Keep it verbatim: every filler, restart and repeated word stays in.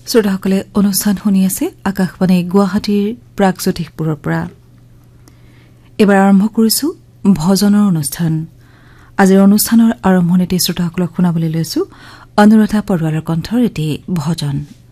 শ্ৰোতাসকলে অনুষ্ঠান শুনি আছে আকাশবাণী গুৱাহাটীৰ প্ৰাগজ্যোতিষপুৰৰ পৰা। এবাৰ আৰম্ভ কৰিছো ভজনৰ অনুষ্ঠান। আজিৰ অনুষ্ঠানৰ আৰম্ভণিতে শ্ৰোতাসকলক শুনাবলৈ লৈছো অনুৰাধা পৰোৱালৰ কণ্ঠৰ এটি ভজন।